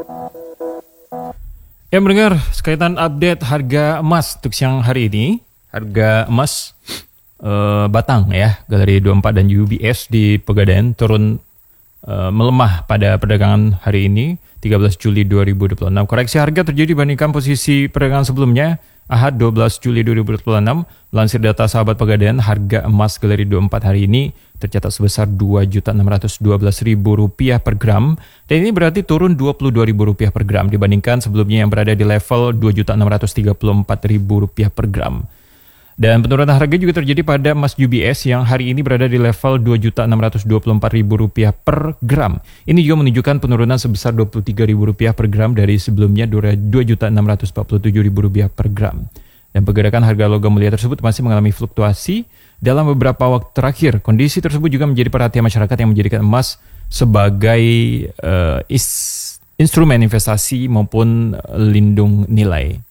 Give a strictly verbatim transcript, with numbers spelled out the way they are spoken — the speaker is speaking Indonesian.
Ya mendengar sekaitan update harga emas untuk siang hari ini. Harga emas uh, Batang ya, Galeri dua puluh empat dan U B S di Pegadaian turun uh, melemah pada perdagangan hari ini tiga belas Juli dua ribu dua puluh enam. Koreksi harga terjadi dibandingkan posisi perdagangan sebelumnya Ahad dua belas Juli dua ribu dua puluh enam. Melansir data sahabat Pegadaian, harga emas Galeri dua puluh empat hari ini tercatat sebesar dua juta enam ratus dua belas ribu rupiah per gram, dan ini berarti turun dua puluh dua ribu rupiah per gram dibandingkan sebelumnya yang berada di level dua juta enam ratus tiga puluh empat ribu rupiah per gram. Dan penurunan harga juga terjadi pada emas U B S yang hari ini berada di level dua juta enam ratus dua puluh empat ribu rupiah per gram. Ini juga menunjukkan penurunan sebesar dua puluh tiga ribu rupiah per gram dari sebelumnya dua juta enam ratus empat puluh tujuh ribu rupiah per gram. Dan pergerakan harga logam mulia tersebut masih mengalami fluktuasi dalam beberapa waktu terakhir. Kondisi tersebut juga menjadi perhatian masyarakat yang menjadikan emas sebagai uh, is, instrumen investasi maupun lindung nilai.